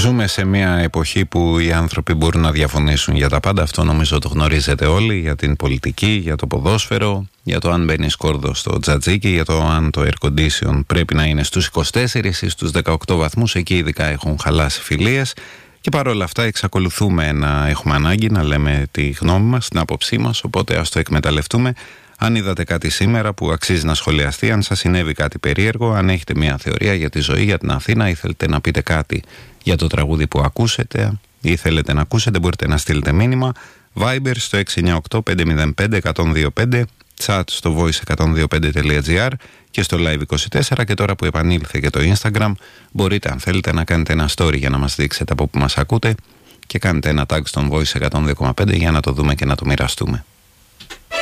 Ζούμε σε μια εποχή που οι άνθρωποι μπορούν να διαφωνήσουν για τα πάντα. Αυτό νομίζω το γνωρίζετε όλοι. Για την πολιτική, για το ποδόσφαιρο, για το αν μπαίνει σκόρδο στο τζατζίκι, για το αν το air condition πρέπει να είναι στους 24 ή στους 18 βαθμούς. Εκεί ειδικά έχουν χαλάσει φιλίες. Και παρόλα αυτά εξακολουθούμε να έχουμε ανάγκη να λέμε τη γνώμη μας, την άποψή μας. Οπότε ας το εκμεταλλευτούμε. Αν είδατε κάτι σήμερα που αξίζει να σχολιαστεί, αν σας συνέβη κάτι περίεργο, αν έχετε μια θεωρία για τη ζωή, για την Αθήνα ή θέλετε να πείτε κάτι για το τραγούδι που ακούσετε ή θέλετε να ακούσετε, μπορείτε να στείλετε μήνυμα. Viber στο 698-505-1025, chat στο voice125.gr και στο live24. Και τώρα που επανήλθε και το Instagram, μπορείτε αν θέλετε να κάνετε ένα story για να μας δείξετε από που μας ακούτε και κάνετε ένα tag στον voice 102,5 για να το δούμε και να το μοιραστούμε.